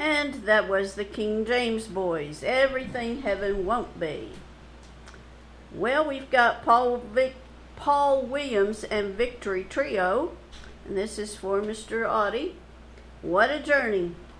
And that was the King James Boys, Everything Heaven Won't Be. Well, we've got Paul Williams and Victory Trio, and this is for Mr. Audie. What a journey.